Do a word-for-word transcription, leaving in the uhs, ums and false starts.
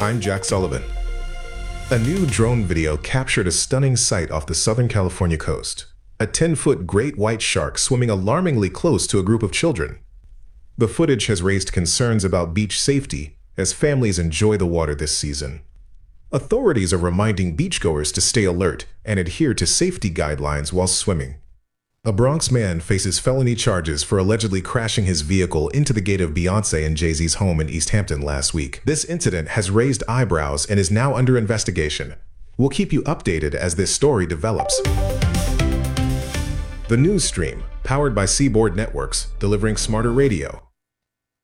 I'm Jack Sullivan. A new drone video captured a stunning sight off the Southern California coast. A ten-foot great white shark swimming alarmingly close to a group of children. The footage has raised concerns about beach safety as families enjoy the water this season. Authorities are reminding beachgoers to stay alert and adhere to safety guidelines while swimming. A Bronx man faces felony charges for allegedly crashing his vehicle into the gate of Beyoncé and Jay-Z's home in East Hampton last week. This incident has raised eyebrows and is now under investigation. We'll keep you updated as this story develops. The news stream, powered by Seaboard Networks, delivering smarter radio.